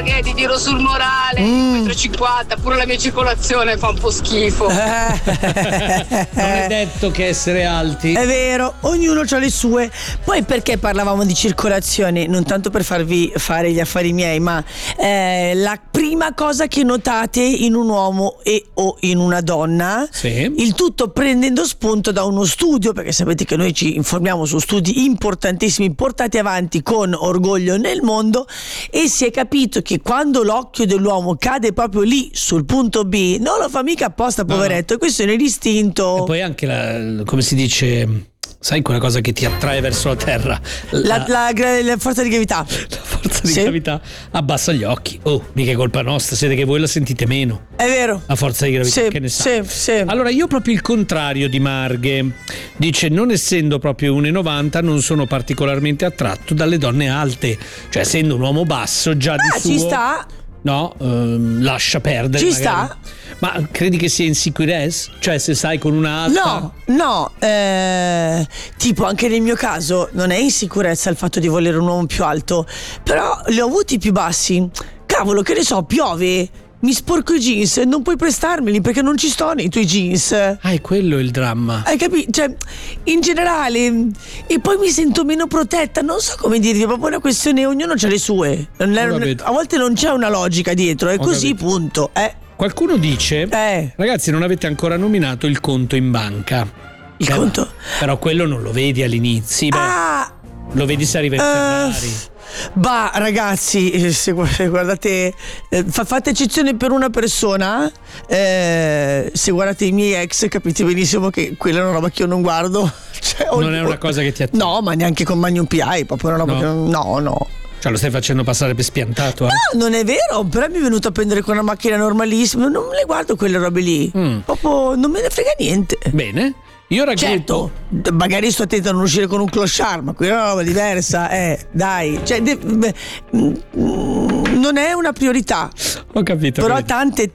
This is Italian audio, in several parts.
Che ti tiro sul morale, 1,50 m, pure la mia circolazione fa un po' schifo. Non è detto che essere alti. È vero, ognuno ha le sue. Poi perché parlavamo di circolazione? Non tanto per farvi fare gli affari miei, ma la prima cosa che notate in un uomo o in una donna, sì. Il tutto prendendo spunto da uno studio, perché sapete che noi ci informiamo su studi importantissimi portati avanti con orgoglio nel mondo, e si è capito che quando l'occhio dell'uomo cade proprio lì sul punto B non lo fa mica apposta, poveretto, e questo è l'istinto. E poi anche come si dice, sai, quella cosa che ti attrae verso la terra, la forza di gravità. La forza di gravità abbassa gli occhi. Mica è colpa nostra, siete che voi la sentite meno. È vero. La forza di gravità, che ne sa. Sì. Allora io proprio il contrario di Marghe. Dice, non essendo proprio 1,90 m non sono particolarmente attratto dalle donne alte. Cioè, essendo un uomo basso già di suo, ci sta. no, lascia perdere. Ci magari. sta. Ma credi che sia insicurezza? Cioè, se sai con una alta? No, tipo anche nel mio caso non è insicurezza il fatto di volere un uomo più alto, però li ho avuti più bassi. Cavolo, che ne so, piove, mi sporco i jeans, non puoi prestarmeli perché non ci sto nei tuoi jeans. È quello il dramma. Hai capito? Cioè, in generale, e poi mi sento meno protetta, non so come dirti, è proprio una questione, ognuno ha le sue. A volte non c'è una logica dietro, è così, punto. Qualcuno dice, ragazzi, non avete ancora nominato il conto in banca. Il conto? Però quello non lo vedi all'inizio. Lo vedi se arriva in Ferrari. Bah, ragazzi, se guardate, fate eccezione per una persona. Se guardate i miei ex, capite benissimo che quella è una roba che io non guardo. Cioè, non è una cosa che ti attira. No, ma neanche con Magnum PI, proprio una roba che no. Cioè, lo stai facendo passare per spiantato? No, non è vero, però mi è venuto a prendere con una macchina normalissima, non le guardo quelle robe lì. Proprio non me ne frega niente. Bene. Io certo, magari sto attento a non uscire con un clochard, ma quella è una roba diversa, dai, cioè, non è una priorità. Ho capito. Però tante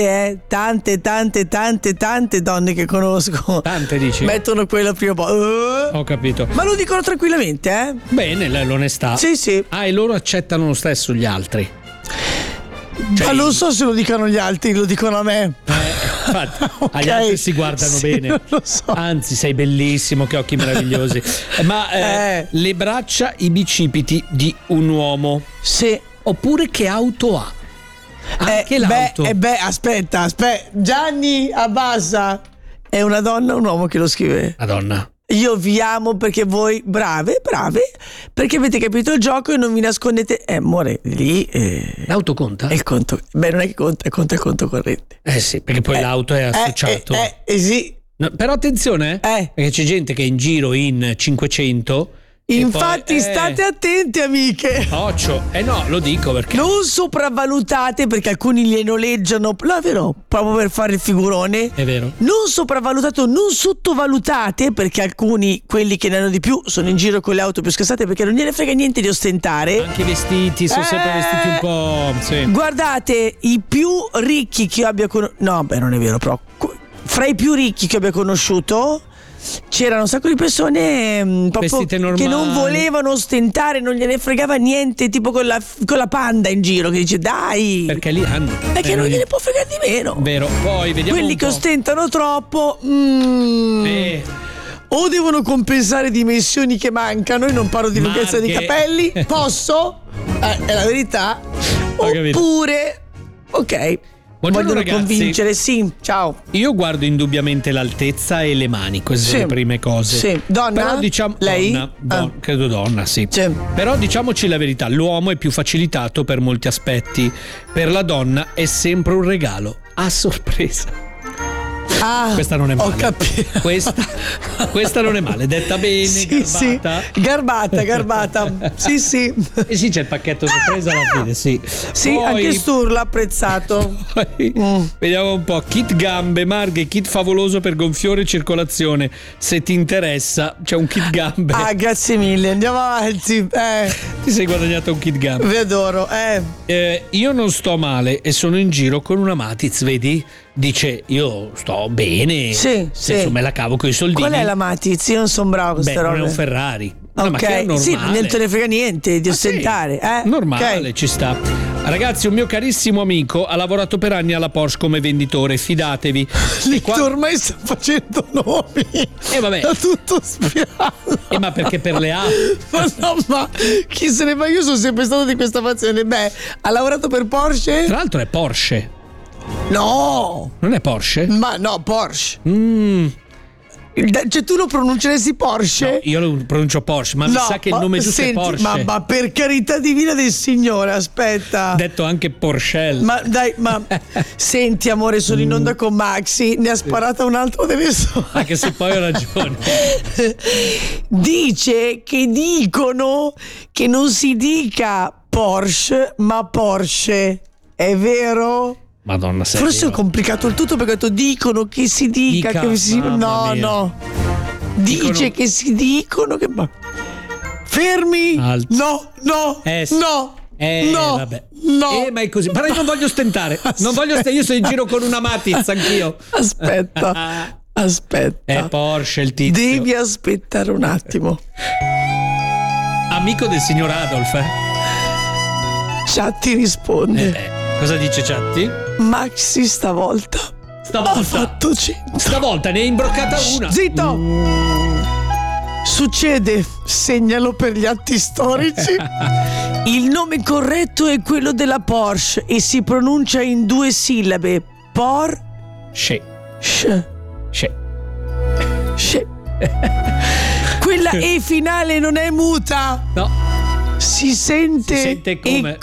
donne che conosco, tante dici, mettono quella prima Ho capito. Ma lo dicono tranquillamente, Bene, l'onestà. Sì. E loro accettano lo stesso gli altri. Ma non so se lo dicono gli altri, lo dicono a me. Infatti, agli altri si guardano bene. Non lo so. Anzi, sei bellissimo, che occhi meravigliosi. Ma le braccia, i bicipiti di un uomo. Sì. Oppure che auto ha? Anche l'auto. Aspetta. Gianni, abbassa. È una donna o un uomo che lo scrive? Madonna. Io vi amo perché voi brave, perché avete capito il gioco e non vi nascondete. Amore, lì l'auto conta? È il conto. Beh, non è che conta, conta il conto corrente. Sì, perché poi l'auto è associato. Sì. No, però attenzione, perché c'è gente che è in giro in 500. Infatti state attenti, amiche. No, lo dico perché non sopravvalutate, perché alcuni le noleggiano, è vero, proprio per fare il figurone. È vero. Non sopravvalutato, non sottovalutate, perché alcuni, quelli che ne hanno di più, sono in giro con le auto più scassate perché non gliene frega niente di ostentare. Anche i vestiti, sono sempre vestiti un po'. Sì. Guardate, i più ricchi che io abbia conosciuto, no, beh, non è vero, però fra i più ricchi che io abbia conosciuto c'erano un sacco di persone proprio che non volevano ostentare, non gliene fregava niente, tipo con la Panda in giro che dice dai, perché li hanno, perché non gliene può fregare di meno. Vero. Poi vediamo quelli che ostentano troppo o devono compensare dimensioni che mancano, e non parlo di lunghezza dei capelli, posso? È la verità. Oppure Buongiorno, vogliono ragazzi. convincere, sì, ciao. Io guardo indubbiamente l'altezza e le mani, queste sono le prime cose. Sì. Donna? Però diciamo lei? Credo donna, sì. Però diciamoci la verità, l'uomo è più facilitato per molti aspetti. Per la donna è sempre un regalo a sorpresa. Questa non è male. Ho capito. Questa non è male, detta bene, sì, garbata. Garbata. Sì. E sì, c'è il pacchetto sorpresa alla fine, sì. Sì, poi, anche Sturla apprezzato. Vediamo un po'. Kit gambe, Marghe, kit favoloso per gonfiore e circolazione. Se ti interessa, c'è un kit gambe. Grazie mille, andiamo avanti. Ti sei guadagnato un kit gambe. Vi adoro. Io non sto male e sono in giro con una Matiz, vedi? Dice, io sto bene. Sì. Me la cavo con i soldini. Qual è la Matiz? Io non sono bravo con queste robe. Non è un Ferrari. Una macchina normale. Sì, non te ne frega niente di ostentare. Normale, ci sta. Ragazzi, un mio carissimo amico ha lavorato per anni alla Porsche come venditore, fidatevi. Ormai sta facendo nomi. Vabbè. Da tutto spiano. Ma perché per le A? Ma no, ma chi se ne va? Io sono sempre stato di questa fazione. Beh, ha lavorato per Porsche? Tra l'altro è Porsche. No. Non è Porsche? Ma no, Porsche. Cioè tu lo pronunceresti Porsche? No, io lo pronuncio Porsche, ma mi sa che il nome giusto è Porsche. Ma per carità divina del Signore, aspetta. Detto anche Porschel. Ma dai, senti amore, sono in onda con Maxi, ne ha sparata un altro adesso. Anche se poi ho ragione. Dice che dicono che non si dica Porsche, ma Porsche. È vero? Madonna, forse ho complicato il tutto perché ho detto dicono che si dica che si... No. Dice che si dicono che... Fermi! Alto. No. Vabbè. No. Ma è così. Però io non voglio stentare. Non voglio io sono in giro con una Matiz anch'io. Aspetta. È Porsche il tizio. Devi aspettare un attimo. Amico del signor Adolf. Chatti risponde. Cosa dice Chatti? Maxi stavolta ha fatto 100. Stavolta ne è imbroccata una. Zitto! Succede, segnalo per gli atti storici. Il nome corretto è quello della Porsche e si pronuncia in 2 sillabe. Porsche. Quella E finale non è muta. No. Si sente come?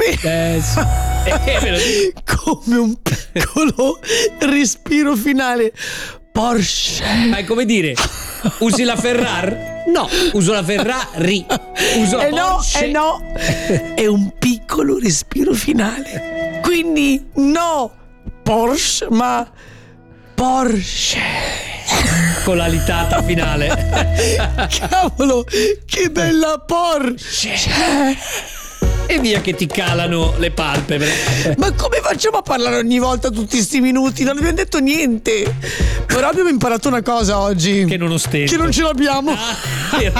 Come un piccolo respiro finale. Porsche. Ma è come dire, usi la Ferrari? No, uso la Ferrari. Uso la Porsche. No. È un piccolo respiro finale. Quindi no Porsche, ma Porsche. Con la litata finale. Cavolo, che bella Porsche. E via che ti calano le palpebre. Ma come facciamo a parlare ogni volta tutti sti minuti? Non abbiamo detto niente. Però abbiamo imparato una cosa oggi. Che non ostento. Che non ce l'abbiamo.